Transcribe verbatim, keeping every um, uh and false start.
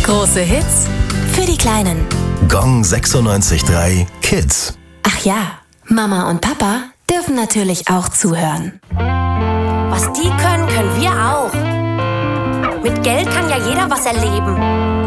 Große Hits für die Kleinen. Gong sechsundneunzig Komma drei Kids. Ach ja, Mama und Papa dürfen natürlich auch zuhören. Was die können, können wir auch. Mit Geld kann ja jeder was erleben.